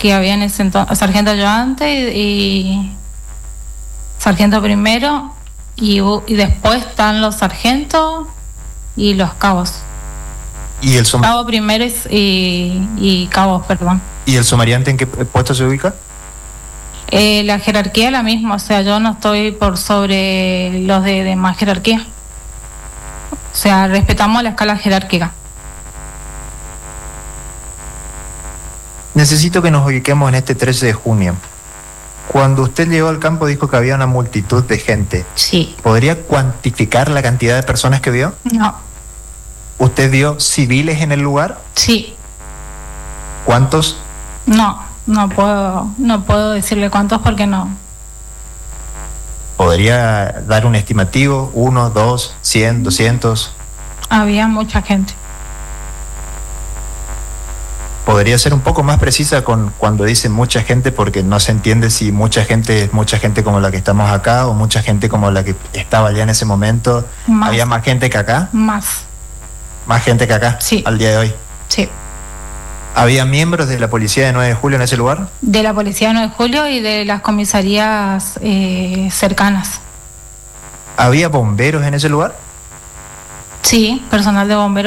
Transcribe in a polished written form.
que había en ese entonces, sargento ayudante y sargento primero, y después están los sargentos y los cabos. ¿Y el Cabo primero y cabos, perdón. ¿Y el sumariante en qué puesto se ubica? La jerarquía es la misma, o sea, yo no estoy por sobre los de más jerarquía. O sea, respetamos la escala jerárquica. Necesito que nos ubiquemos en este 13 de junio. Cuando usted llegó al campo dijo que había una multitud de gente. Sí. ¿Podría cuantificar la cantidad de personas que vio? No. ¿Usted vio civiles en el lugar? Sí. ¿Cuántos? No puedo decirle cuántos porque no. ¿Podría dar un estimativo? 1, 2, 100, 200. Había mucha gente. ¿Podría ser un poco más precisa cuando dice mucha gente, porque no se entiende si mucha gente es mucha gente como la que estamos acá o mucha gente como la que estaba allá en ese momento? Más. ¿Había más gente que acá? Más. ¿Más gente que acá? Sí. Al día de hoy. Sí. ¿Había miembros de la policía de 9 de julio en ese lugar? De la policía de 9 de julio y de las comisarías cercanas. ¿Había bomberos en ese lugar? Sí, personal de bomberos.